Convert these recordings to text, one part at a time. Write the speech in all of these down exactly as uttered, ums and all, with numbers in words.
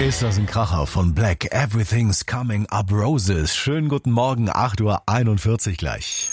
Ist das ein Kracher von Black, Everything's Coming Up Roses. Schönen guten Morgen, acht Uhr einundvierzig gleich.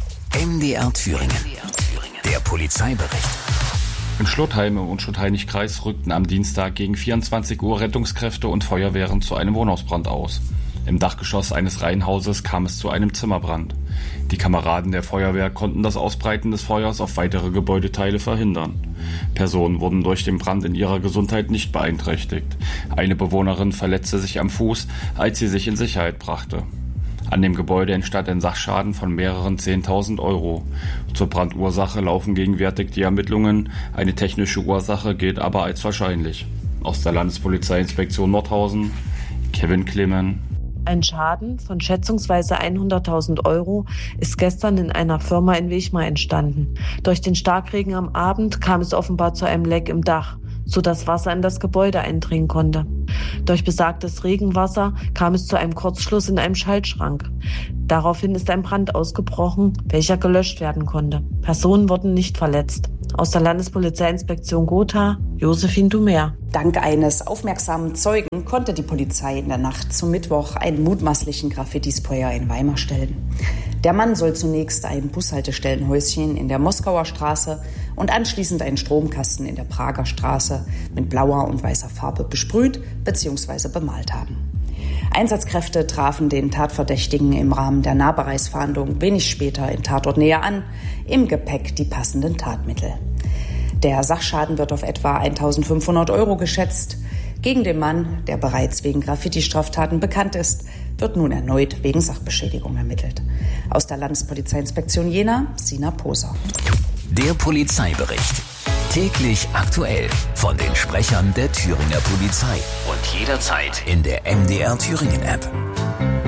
M D R Thüringen, der Polizeibericht. In Schlotheim im Unschuld-Heinig-Kreis rückten am Dienstag gegen vierundzwanzig Uhr Rettungskräfte und Feuerwehren zu einem Wohnhausbrand aus. Im Dachgeschoss eines Reihenhauses kam es zu einem Zimmerbrand. Die Kameraden der Feuerwehr konnten das Ausbreiten des Feuers auf weitere Gebäudeteile verhindern. Personen wurden durch den Brand in ihrer Gesundheit nicht beeinträchtigt. Eine Bewohnerin verletzte sich am Fuß, als sie sich in Sicherheit brachte. An dem Gebäude entstand ein Sachschaden von mehreren zehntausend Euro. Zur Brandursache laufen gegenwärtig die Ermittlungen. Eine technische Ursache gilt aber als wahrscheinlich. Aus der Landespolizeiinspektion Nordhausen, Kevin Clemen. Ein Schaden von schätzungsweise hunderttausend Euro ist gestern in einer Firma in Wechmar entstanden. Durch den Starkregen am Abend kam es offenbar zu einem Leck im Dach, sodass Wasser in das Gebäude eindringen konnte. Durch besagtes Regenwasser kam es zu einem Kurzschluss in einem Schaltschrank. Daraufhin ist ein Brand ausgebrochen, welcher gelöscht werden konnte. Personen wurden nicht verletzt. Aus der Landespolizeiinspektion Gotha, Josephine Dumer. Dank eines aufmerksamen Zeugen konnte die Polizei in der Nacht zum Mittwoch einen mutmaßlichen Graffiti-Sprayer in Weimar stellen. Der Mann soll zunächst ein Bushaltestellenhäuschen in der Moskauer Straße und anschließend einen Stromkasten in der Prager Straße mit blauer und weißer Farbe besprüht bzw. bemalt haben. Einsatzkräfte trafen den Tatverdächtigen im Rahmen der Nahbereichsfahndung wenig später in Tatortnähe an, im Gepäck die passenden Tatmittel. Der Sachschaden wird auf etwa eintausendfünfhundert Euro geschätzt. Gegen den Mann, der bereits wegen Graffiti-Straftaten bekannt ist, wird nun erneut wegen Sachbeschädigung ermittelt. Aus der Landespolizeiinspektion Jena, Sina Poser. Der Polizeibericht. Täglich aktuell von den Sprechern der Thüringer Polizei. Und jederzeit in der M D R Thüringen App.